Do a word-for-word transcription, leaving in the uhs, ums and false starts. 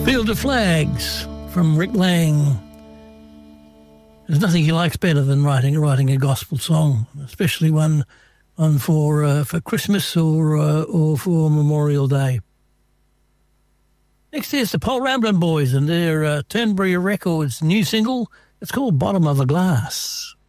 Field of Flags from Rick Lang. There's nothing he likes better than writing writing a gospel song, especially one one for uh, for Christmas or uh, or for Memorial Day. Next is the Paul Ramblin' Boys and their uh, Turnberry Records new single. It's called Bottom of a Glass.